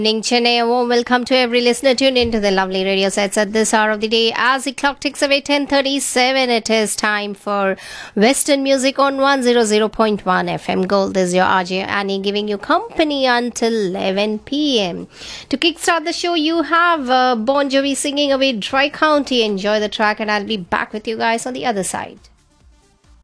Evening, Chennai. A warm welcome to every listener tuned into the lovely radio sets at this hour of the day. As the clock ticks away 10:37, it is time for Western music on 100.1 FM Gold. This is your RJ Annie giving you company until 11 p.m. To kickstart the show, you have Bon Jovi singing away Dry County. Enjoy the track, and I'll be back with you guys on the other side.